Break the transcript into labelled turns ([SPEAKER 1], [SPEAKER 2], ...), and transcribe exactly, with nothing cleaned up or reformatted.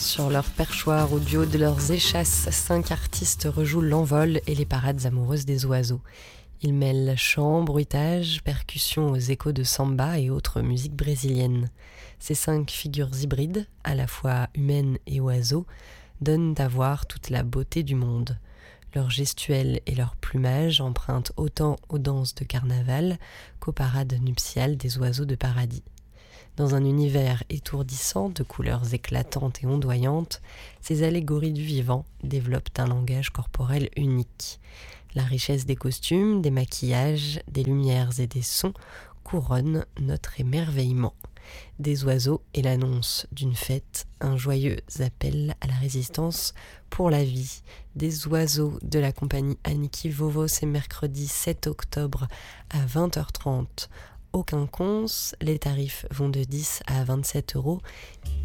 [SPEAKER 1] Sur leur perchoir au duo de leurs échasses, cinq artistes rejouent l'envol et les parades amoureuses des oiseaux. Ils mêlent chant, bruitage, percussions aux échos de samba et autres musiques brésiliennes. Ces cinq figures hybrides, à la fois humaines et oiseaux, donnent à voir toute la beauté du monde. Leur gestuelle et leur plumage empruntent autant aux danses de carnaval qu'aux parades nuptiales des oiseaux de paradis. Dans un univers étourdissant de couleurs éclatantes et ondoyantes, ces allégories du vivant développent un langage corporel unique. La richesse des costumes, des maquillages, des lumières et des sons couronne notre émerveillement. Des oiseaux et l'annonce d'une fête, un joyeux appel à la résistance pour la vie. Des oiseaux de la compagnie Aniki Vovo, c'est mercredi sept octobre à vingt heures trente. Au Quinconce, les tarifs vont de dix à vingt-sept euros